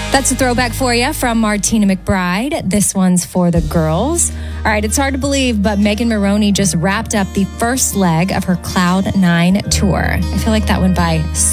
That's a throwback for you from Martina McBride. This one's for the girls. All right, it's hard to believe, but Megan Moroney just wrapped up the first leg of her Cloud9 tour. I feel like that went by